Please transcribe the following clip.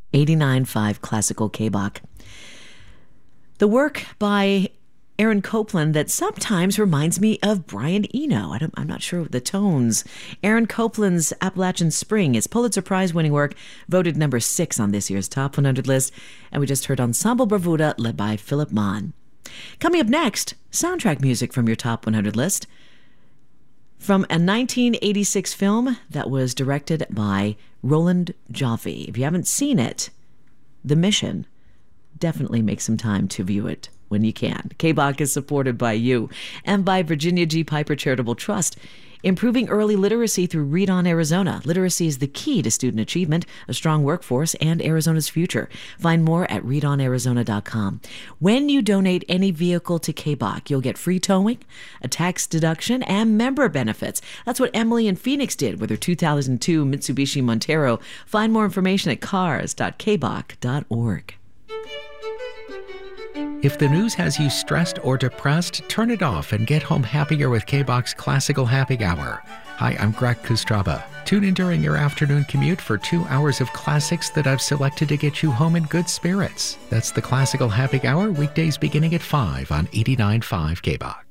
89.5 Classical K-Bach. The work by Aaron Copland that sometimes reminds me of Brian Eno. I'm not sure of the tones. Aaron Copland's Appalachian Spring is Pulitzer Prize-winning work, voted number 6 on this year's Top 100 list. And we just heard Ensemble Bravuda, led by Philip Mann. Coming up next, soundtrack music from your Top 100 list. From a 1986 film that was directed by Roland Joffe. If you haven't seen it, The Mission, definitely make some time to view it when you can. K-Bach is supported by you and by Virginia G. Piper Charitable Trust, improving early literacy through Read On Arizona. Literacy is the key to student achievement, a strong workforce, and Arizona's future. Find more at readonarizona.com. When you donate any vehicle to K-Bach, you'll get free towing, a tax deduction, and member benefits. That's what Emily in Phoenix did with her 2002 Mitsubishi Montero. Find more information at cars.kbach.org. If the news has you stressed or depressed, turn it off and get home happier with K-Bach's Classical Happy Hour. Hi, I'm Greg Kustraba. Tune in during your afternoon commute for 2 hours of classics that I've selected to get you home in good spirits. That's the Classical Happy Hour, weekdays beginning at 5 on 89.5 K-Bach.